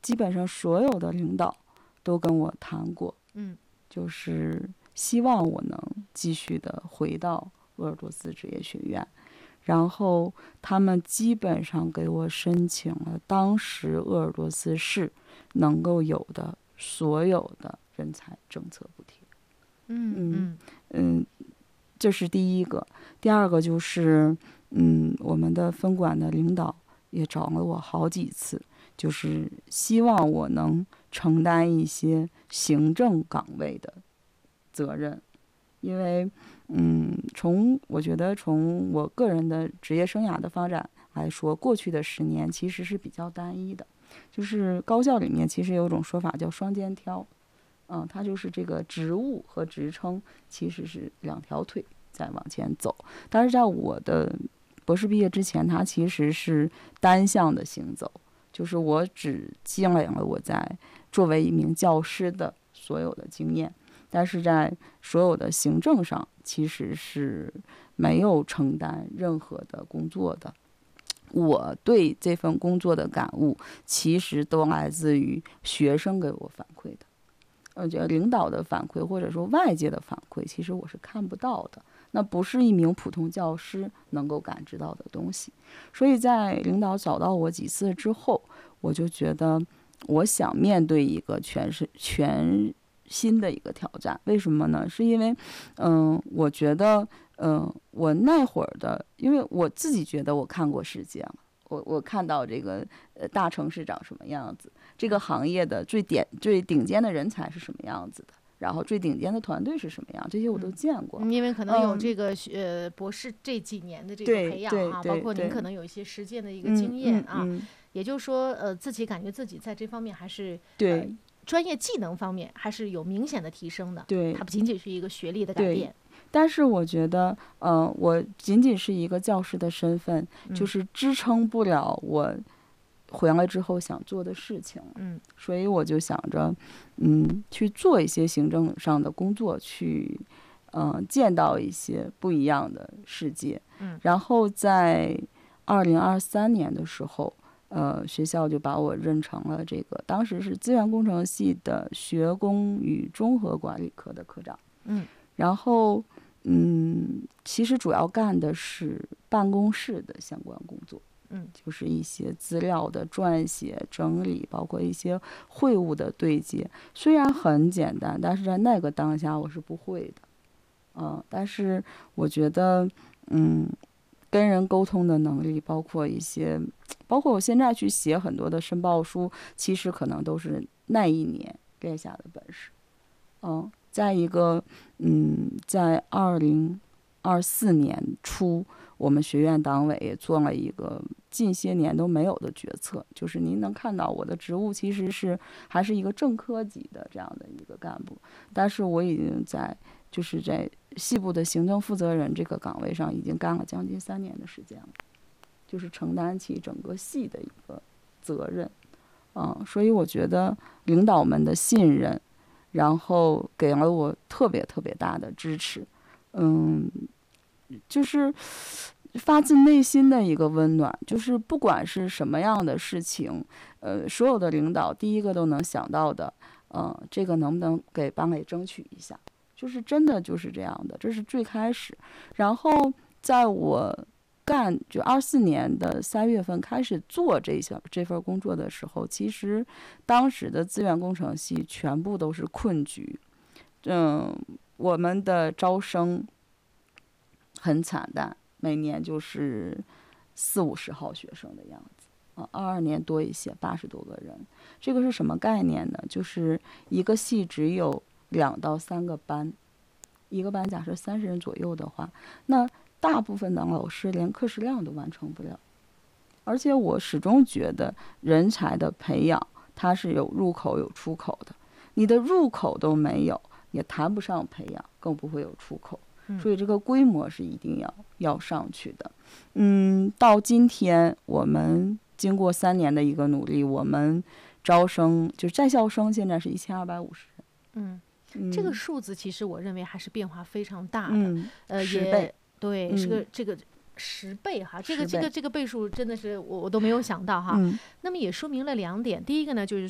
基本上所有的领导都跟我谈过，就是希望我能继续的回到鄂尔多斯职业学院，然后他们基本上给我申请了当时鄂尔多斯市能够有的所有的人才政策补贴。这是第一个。第二个就是我们的分管的领导也找了我好几次，就是希望我能承担一些行政岗位的责任。因为我觉得从我个人的职业生涯的发展来说，过去的10年其实是比较单一的，就是高校里面其实有一种说法叫双肩挑，它就是这个职务和职称其实是2条腿在往前走，但是在我的博士毕业之前，它其实是单向的行走，就是我只积累了我在作为一名教师的所有的经验，但是在所有的行政上其实是没有承担任何的工作的。我对这份工作的感悟其实都来自于学生给我反馈的，领导的反馈或者说外界的反馈，其实我是看不到的，那不是一名普通教师能够感知到的东西。所以在领导找到我几次之后，我就觉得我想面对一个全新的一个挑战。为什么呢？是因为我觉得我那会儿的，因为我自己觉得我看过世界了，我看到这个大城市长什么样子，这个行业的最顶尖的人才是什么样子的，然后最顶尖的团队是什么样，这些我都见过。 因为可能有这个博士这几年的这个培养啊，包括您可能有一些实践的一个经验啊，也就是说自己感觉自己在这方面还是专业技能方面还是有明显的提升的。 对， 它不仅仅是一个学历的改变。 但是我觉得我仅仅是一个教师的身份，就是支撑不了我回来之后想做的事情。所以我就想着去做一些行政上的工作，去见到一些不一样的世界。然后在2023年的时候，学校就把我认成了这个当时是资源工程系的学工与综合管理科的科长。然后其实主要干的是办公室的相关工作，就是一些资料的撰写、整理，包括一些会务的对接。虽然很简单，但是在那个当下我是不会的。但是我觉得跟人沟通的能力，包括我现在去写很多的申报书，其实可能都是那一年练下的本事。再一个在2024年初，我们学院党委也做了一个近些年都没有的决策，就是您能看到我的职务其实还是一个正科级的这样的一个干部，但是我已经在系部的行政负责人这个岗位上已经干了将近3年的时间了，就是承担起整个系的一个责任。所以我觉得领导们的信任，然后给了我特别特别大的支持，就是发自内心的一个温暖，就是不管是什么样的事情，所有的领导第一个都能想到的，这个能不能给班委争取一下，就是真的就是这样的，这是最开始。然后在我就24年的3月份开始做这份工作的时候，其实当时的资源工程系全部都是困局。我们的招生很惨淡，每年就是40-50号学生的样子。22年多一些，80多个人。这个是什么概念呢？就是一个系只有2到3个班，一个班假设30人左右的话，那大部分的老师连课时量都完成不了。而且我始终觉得人才的培养它是有入口有出口的，你的入口都没有，也谈不上培养，更不会有出口。所以这个规模是一定要上去的。到今天我们经过3年的一个努力，我们招生就是在校生现在是1250人。 这个数字其实我认为还是变化非常大的。 10倍。 对，是这个10倍哈，这个倍数真的是我都没有想到哈。那么也说明了2点，第一个呢就是